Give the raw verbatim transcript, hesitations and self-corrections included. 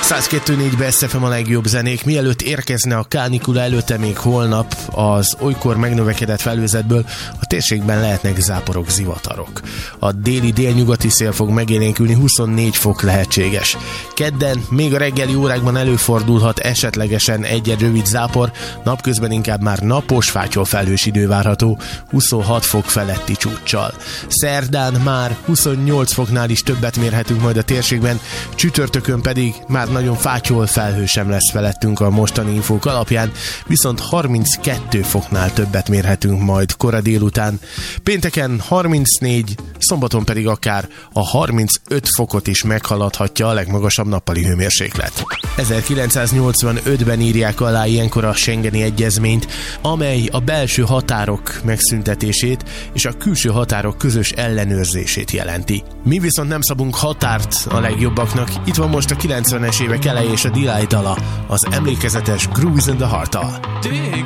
száz kettő négy Best ef em a legjobb zenék. Mielőtt érkezne a kánikula, előtte még holnap az olykor megnövekedett felhőzetből a térségben lehetnek záporok, zivatarok. A déli délnyugati szél fog megélénkülni, huszonnégy fok lehetséges. Kedden még a reggeli órákban előfordulhat esetlegesen egy-egy rövid zápor, napközben inkább már napos, fátyol felhős idő várható, huszonhat fok feletti csúccsal. Szerdán már huszonnyolc foknál is többet mérhetünk majd a térségben, csütörtökön pedig már nagyon fátyol felhő sem lesz felettünk a mostani infók alapján, viszont harminckettő foknál többet mérhetünk majd kora délután. Pénteken harmincnégy, szombaton pedig akár a harmincöt fokot is meghaladhatja a legmagasabb nappali hőmérséklet. ezerkilencszáznyolcvanötben írják alá ilyenkor a Schengeni Egyezményt, amely a belső határok megszüntetését és a külső határok közös ellenőrzését jelenti. Mi viszont nem szabunk határt a legjobbaknak, itt van most a kilencvenes évek eleje és a Delight dala, az emlékezetes Grooves in the Heart-tal. Dig